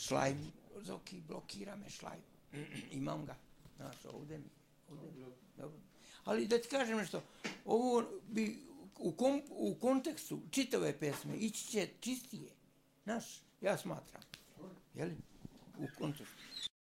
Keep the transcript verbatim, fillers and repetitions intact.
šlajm, Zoki, blokira me šlajm. Imam ga, znaš, ovdje mi, ovdje mi. Dobro. Ali da ti kažem nešto, ovo bi u, kom, u kontekstu čitave pesme ići će čistije, znaš, ja smatram, jeli, u kontekstu.